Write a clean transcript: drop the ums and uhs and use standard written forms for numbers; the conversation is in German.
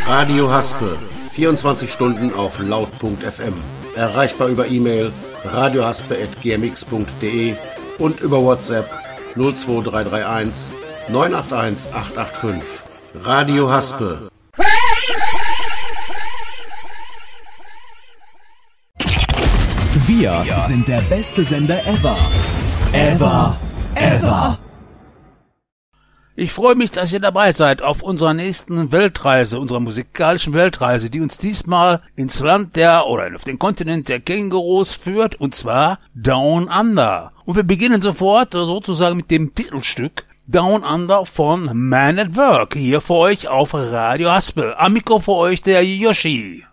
Radio Haspe, 24 Stunden auf laut.fm. Erreichbar über E-Mail radiohaspe@gmx.de und über WhatsApp 02331 981 885. Radio Haspe. Wir sind der beste Sender ever. Ever. Ever. Ich freue mich, dass ihr dabei seid auf unserer nächsten Weltreise, unserer musikalischen Weltreise, die uns diesmal ins Land oder auf den Kontinent der Kängurus führt, und zwar Down Under. Und wir beginnen sofort sozusagen mit dem Titelstück Down Under von Man at Work, hier für euch auf Radio Haspel. Am Mikro für euch der Yoshi.